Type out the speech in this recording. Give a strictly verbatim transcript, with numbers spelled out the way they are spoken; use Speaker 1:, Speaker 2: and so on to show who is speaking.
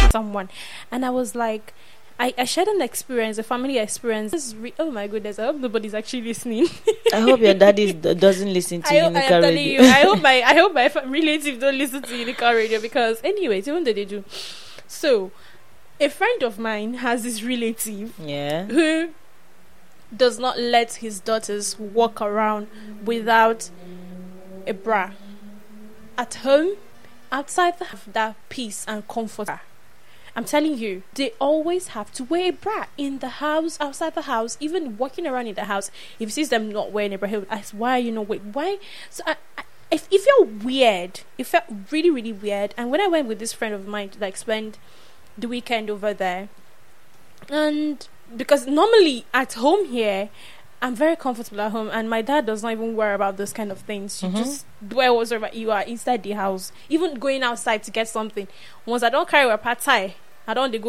Speaker 1: someone, and I was like, I, I shared an experience, a family experience. This is re- oh my goodness! I hope nobody's actually listening.
Speaker 2: I hope your daddy doesn't listen to
Speaker 1: I, hope, I
Speaker 2: Unical
Speaker 1: am telling
Speaker 2: Radio.
Speaker 1: you. I hope my I hope my fa- relatives don't listen to Unical Radio because, anyways, even though they do. So, a friend of mine has this relative
Speaker 2: Yeah.
Speaker 1: who does not let his daughters walk around without a bra. At home, outside, they have that peace and comfort. I'm telling you, they always have to wear a bra in the house, outside the house, even walking around in the house. If he sees them not wearing a bra, he would ask, "Why are you not wearing? Why?" So I, I, if it felt weird, it felt really, really weird. And when I went with this friend of mine to like spend the weekend over there, and because normally at home here, I'm very comfortable at home, and my dad does not even worry about those kind of things. You
Speaker 2: Mhm.
Speaker 1: just dwell whatsoever you are inside the house. Even going outside to get something. Once I don't carry a pad thai, I don't want to go